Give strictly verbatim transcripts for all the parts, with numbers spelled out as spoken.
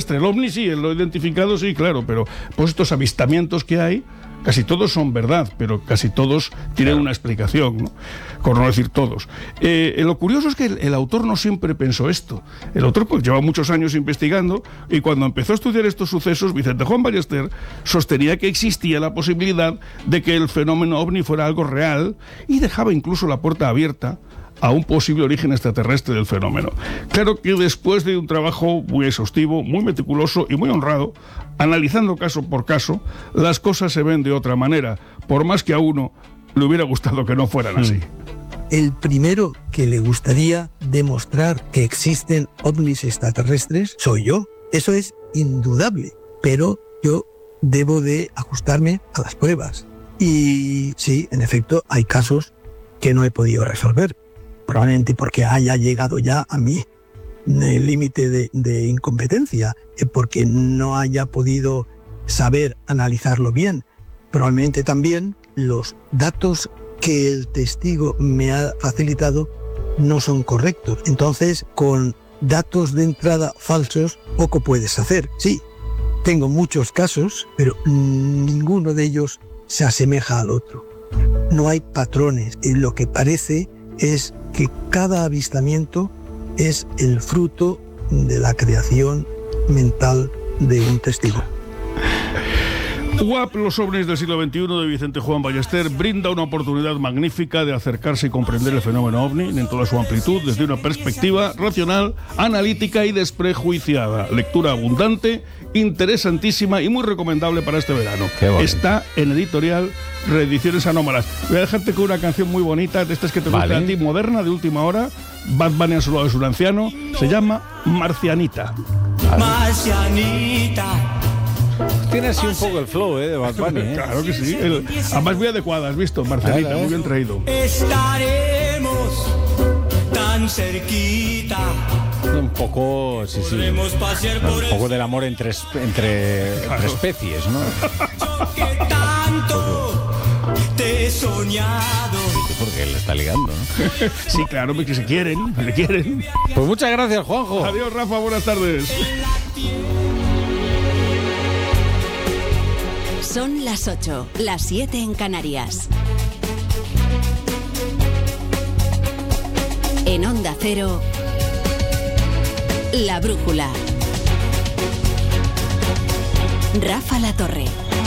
extraterrestre. El ovni sí, lo identificado sí, claro, pero pues estos avistamientos que hay, casi todos son verdad, pero casi todos tienen una explicación, ¿no? Por no decir todos. Eh, lo curioso es que el, el autor no siempre pensó esto. El autor pues lleva muchos años investigando y cuando empezó a estudiar estos sucesos, Vicente Juan Ballester sostenía que existía la posibilidad de que el fenómeno ovni fuera algo real y dejaba incluso la puerta abierta a un posible origen extraterrestre del fenómeno. Claro que después de un trabajo muy exhaustivo, muy meticuloso y muy honrado, analizando caso por caso, las cosas se ven de otra manera, por más que a uno le hubiera gustado que no fueran así. El primero que le gustaría demostrar que existen ovnis extraterrestres soy yo. Eso es indudable, pero yo debo de ajustarme a las pruebas. Y sí, en efecto, hay casos que no he podido resolver. Probablemente porque haya llegado ya a mí el límite de, de incompetencia, porque no haya podido saber analizarlo bien. Probablemente también los datos que el testigo me ha facilitado no son correctos. Entonces, con datos de entrada falsos, poco puedes hacer. Sí, tengo muchos casos, pero ninguno de ellos se asemeja al otro. No hay patrones. Lo que parece es que cada avistamiento es el fruto de la creación mental de un testigo. U A P, los ovnis del siglo veintiuno de Vicente Juan Ballester, brinda una oportunidad magnífica de acercarse y comprender el fenómeno ovni en toda su amplitud desde una perspectiva racional, analítica y desprejuiciada. Lectura abundante, interesantísima y muy recomendable para este verano. Está en editorial Reediciones Anómalas. Voy a dejarte con una canción muy bonita, de estas que te vale. gustan a ti, moderna, de última hora. Bad Bunny a su lado es un anciano. Se llama Marcianita. Marcianita. Tiene así un poco el flow, ¿eh? De Bad Bunny, ¿eh? Claro que sí. El, además muy adecuada, ¿has visto? Marcianita, muy bien traído. Estaremos tan cerquita. Un poco, sí, sí. Un poco del amor entre, entre, Claro. entre especies, ¿no? Que tanto te he soñado. Porque él está ligando, ¿no? Sí, claro, porque se quieren, le quieren. Pues muchas gracias, Juanjo. Adiós, Rafa, buenas tardes. Son las ocho, las siete en Canarias. En Onda Cero, La Brújula. Rafa La Torre.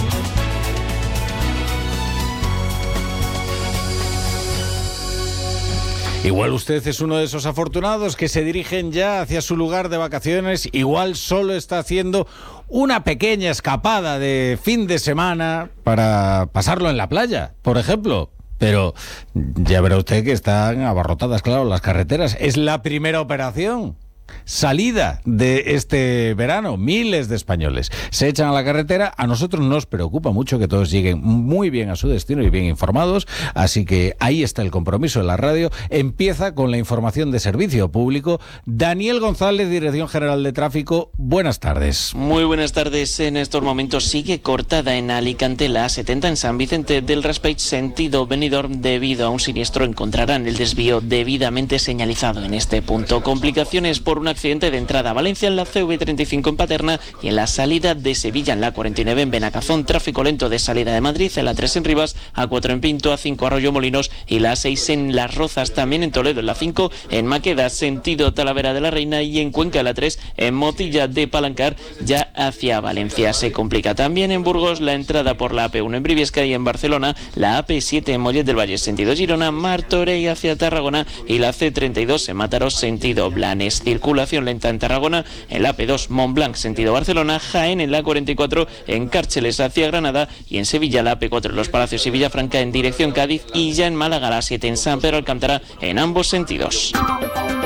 Igual usted es uno de esos afortunados que se dirigen ya hacia su lugar de vacaciones, igual solo está haciendo una pequeña escapada de fin de semana para pasarlo en la playa, por ejemplo. Pero ya verá usted que están abarrotadas, claro, las carreteras. Es la primera operación. Salida de este verano, miles de españoles se echan a la carretera. A nosotros nos preocupa mucho que todos lleguen muy bien a su destino y bien informados, así que ahí está el compromiso de la radio. Empieza con la información de servicio público. Daniel González, Dirección General de Tráfico, buenas tardes. Muy buenas tardes. En estos momentos sigue cortada en Alicante la A setenta en San Vicente del Raspeig, sentido Benidorm. Debido a un siniestro encontrarán el desvío debidamente señalizado en este punto. Complicaciones por un accidente de entrada a Valencia en la C V treinta y cinco en Paterna y en la salida de Sevilla en la cuarenta y nueve en Benacazón. Tráfico lento de salida de Madrid en la tres en Rivas, A cuatro en Pinto, A cinco Arroyo Molinos y la A seis en Las Rozas. También en Toledo en la cinco en Maqueda, sentido Talavera de la Reina, y en Cuenca la tres en Motilla de Palancar ya hacia Valencia. Se complica también en Burgos la entrada por la A P uno en Briviesca y en Barcelona la A P siete en Mollet del Valle, sentido Girona, Martorell hacia Tarragona y la C treinta y dos en Mataró, sentido Blanes. Circulación lenta en Tarragona en la A P dos Montblanc, sentido Barcelona, Jaén en la cuarenta y cuatro en Cárceles hacia Granada y en Sevilla la A P cuatro en Los Palacios y Villafranca en dirección Cádiz y ya en Málaga la siete en San Pedro Alcántara en ambos sentidos.